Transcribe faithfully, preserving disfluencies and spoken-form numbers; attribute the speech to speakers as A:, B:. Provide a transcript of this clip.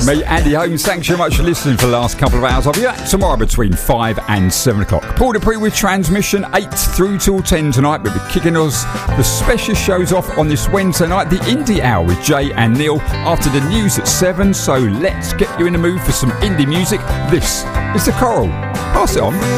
A: from me, Andy Holmes. Thanks so much for listening for the last couple of hours. I'll be back tomorrow between five and seven o'clock. Paul Dupree with Transmission, eight through till ten tonight. We'll be kicking us the special shows off on this Wednesday night, the Indie Hour with Jay and Neil after the news at seven. So let's get you in the mood for some indie music. This is The Coral. Pass it on.